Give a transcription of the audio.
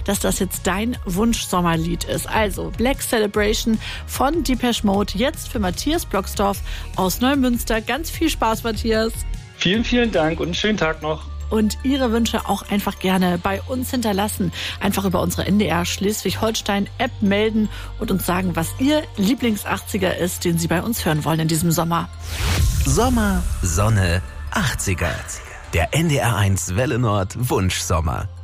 dass das jetzt dein Wunsch-Sommerlied ist. Also Black Celebration von Depeche Mode, jetzt für Matthias Blocksdorf aus Neumünster. Ganz viel Spaß, Matthias. Vielen, vielen Dank und einen schönen Tag noch. Und Ihre Wünsche auch einfach gerne bei uns hinterlassen. Einfach über unsere NDR Schleswig-Holstein-App melden und uns sagen, was Ihr Lieblings-80er ist, den Sie bei uns hören wollen in diesem Sommer. Sommer, Sonne, 80er. Der NDR1 Welle Nord Wunschsommer.